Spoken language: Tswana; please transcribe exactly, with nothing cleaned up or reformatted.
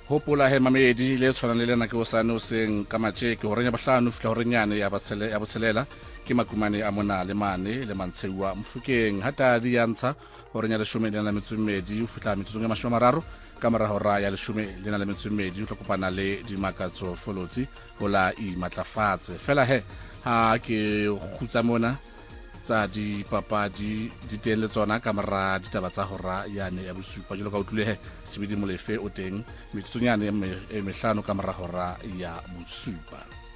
hopola he mamedi le tshwana le lena ke o sane o seng ka matjhe ke horenya bahlano fihla horenyane ya batshele ya botshelela ke makumane a mona le mane le mantsheuwa mfukeng hata di yantsha horenya leshome le na le metsumedi o fihla metsong e mashome a mararo ka mora hora ya leshome le na le metsumedi o tla kopana le dimakatso folotsi hola i matlafatse fela he ha ke khutsa mona tsa di papadi di teng le tsona ka mora ditaba tsa hora yane ya bosupa jalo ka utlwe he sebedi molefe o teng metsonyane e mehlano ka mora hora ya bosupa.